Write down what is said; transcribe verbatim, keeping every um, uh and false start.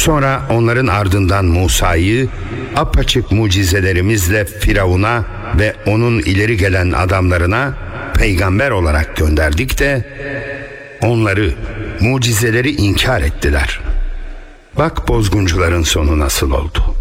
Sonra onların ardından Musa'yı apaçık mucizelerimizle Firavun'a ve onun ileri gelen adamlarına peygamber olarak gönderdik de onları, mucizeleri inkar ettiler. Bak bozguncuların sonu nasıl oldu.